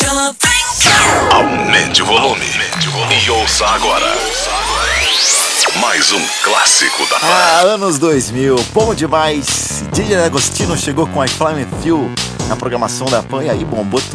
Aumente o volume. E ouça agora. Mais um clássico da Pan. Anos 2000, bom demais. DJ Agostino chegou com I Fly With You na programação da Pan e aí bombou